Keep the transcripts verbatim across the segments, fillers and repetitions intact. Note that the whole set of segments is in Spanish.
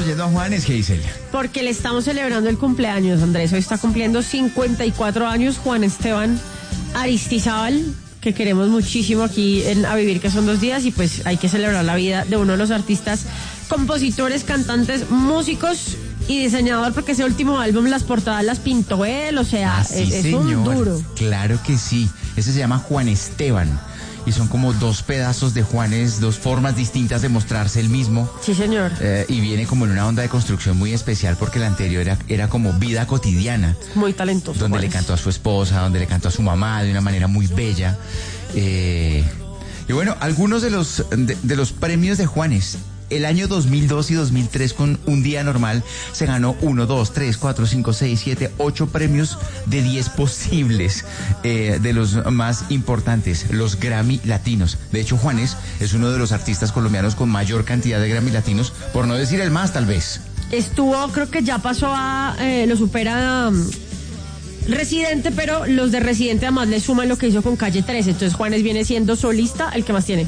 oyendo a Juanes, Hazel? Porque le estamos celebrando el cumpleaños, Andrés. Hoy está cumpliendo cincuenta y cuatro años Juan Esteban Aristizábal, que queremos muchísimo aquí en A Vivir, que son dos días, y pues hay que celebrar la vida de uno de los artistas, compositores, cantantes, músicos y diseñador, porque ese último álbum, las portadas las pintó él, o sea, Ah, sí, es, es señor. un duro. Claro que sí. Ese se llama Juan Esteban. Y son como dos pedazos de Juanes, dos formas distintas de mostrarse el mismo. Sí, señor. Eh, y viene como en una onda de construcción muy especial, porque la anterior era, era como vida cotidiana. Muy talentoso. Donde Juanes. le cantó a su esposa, donde le cantó a su mamá de una manera muy bella. Eh, y bueno, algunos de los, de, de los premios de Juanes. El año dos mil dos y dos mil tres, con Un Día Normal, se ganó uno, dos, tres, cuatro, cinco, seis, siete, ocho premios de diez posibles, eh, de los más importantes, los Grammy Latinos. De hecho, Juanes es uno de los artistas colombianos con mayor cantidad de Grammy Latinos, por no decir el más, tal vez. Estuvo, creo que ya pasó a, eh, lo supera um, Residente, pero los de Residente además le suman lo que hizo con Calle trece. Entonces Juanes viene siendo solista el que más tiene.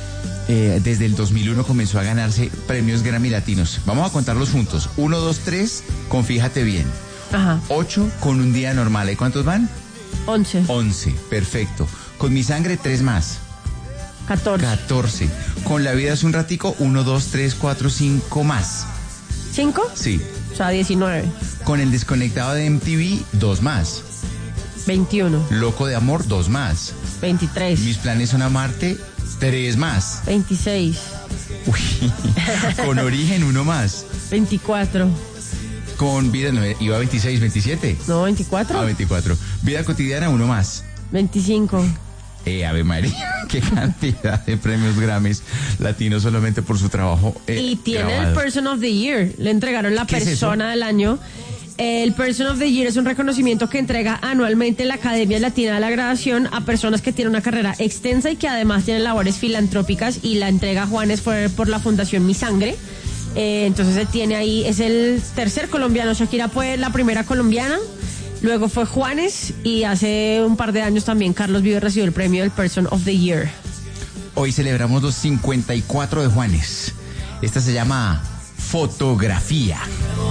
Eh, desde el dos mil uno comenzó a ganarse premios Grammy Latinos. Vamos a contarlos juntos. Uno, dos, tres, con Fíjate Bien. Ajá. Ocho, con Un Día Normal. ¿Y cuántos van? Once. Once, perfecto. Con Mi Sangre, tres más. Catorce. Catorce. Con La Vida es un Ratico, uno, dos, tres, cuatro, cinco más. ¿Cinco? Sí. O sea, diecinueve. Con El Desconectado de M T V, dos más. Veintiuno. Loco de Amor, dos más. Veintitrés. Mis Planes Son Amarte, tres más. Veintiséis. Uy. Con Origen, uno más. Veinticuatro. Con Vida, no, iba a veintiséis, veintisiete. No, veinticuatro. Ah, veinticuatro. Vida Cotidiana, uno más. Veinticinco. Eh, Ave María, qué cantidad de premios Grammys latinos solamente por su trabajo. Eh, Y tiene grabado. el Person of the Year. Le entregaron la ¿Qué es persona eso? del año. El Person of the Year es un reconocimiento que entrega anualmente la Academia Latina de la Grabación a personas que tienen una carrera extensa y que además tienen labores filantrópicas, y la entrega Juanes fue por la Fundación Mi Sangre. Eh, entonces él tiene ahí, es el tercer colombiano. Shakira fue la primera colombiana, luego fue Juanes, y hace un par de años también Carlos Vives recibió el premio del Person of the Year. Hoy celebramos los cincuenta y cuatro de Juanes. Esta se llama Fotografía.